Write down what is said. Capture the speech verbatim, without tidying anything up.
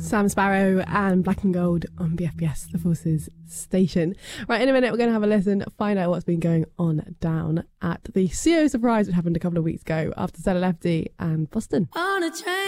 Sam Sparrow and Black and Gold on B F B S, the Forces station. Right, in a minute we're going to have a listen, find out what's been going on down at the C E O surprise, which happened a couple of weeks ago after Stella Lefty and Boston. On a train.